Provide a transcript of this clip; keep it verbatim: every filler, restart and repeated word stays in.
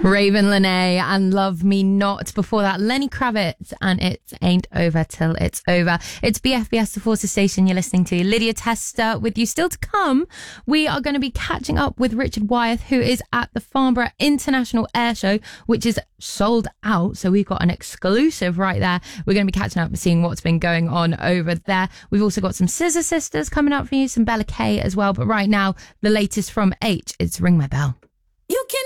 Raven Lenae and Love Me Not. Before that, Lenny Kravitz and It Ain't Over Till It's Over. It's B F B S, the Forces Station. You're listening to Lydia Tester with you. Still to come, we are going to be catching up with Richard Wyeth, who is at the Farnborough International Air Show, which is sold out. So we've got an exclusive right there. We're going to be catching up and seeing what's been going on over there. We've also got some Scissor Sisters coming up for you, some Bella K as well. But right now, the latest from H, it's Ring My Bell. You can